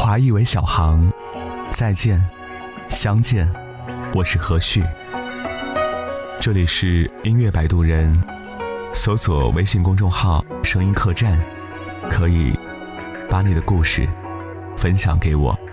华裔为小航，再见，相见，我是何旭。这里是音乐摆渡人，搜索微信公众号声音客栈，可以把你的故事分享给我。